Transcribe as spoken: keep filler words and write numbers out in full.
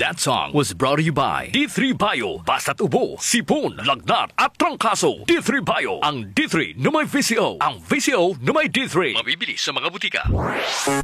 That song was brought to you by D three Bio. Basta't ubo, sipon, lagnat at trangkaso. D three Bio. Ang D three na may V C O. Ang V C O na may D three. Mabibili sa mga butika.